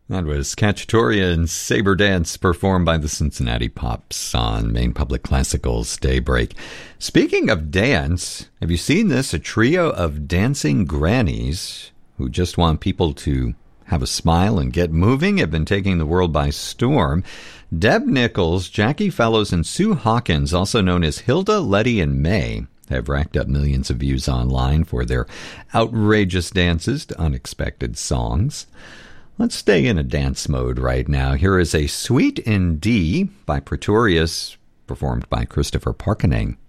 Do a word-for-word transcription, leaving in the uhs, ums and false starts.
That was Cacciatoria and Saber Dance performed by the Cincinnati Pops on Maine Public Classical's Daybreak. Speaking of dance, have you seen this? A trio of dancing grannies who just want people to have a smile and get moving have been taking the world by storm. Deb Nichols, Jackie Fellows, and Sue Hawkins, also known as Hilda, Letty, and May, have racked up millions of views online for their outrageous dances to unexpected songs. Let's stay in a dance mode right now. Here is a Suite in D by Pretorius, performed by Christopher Parkening.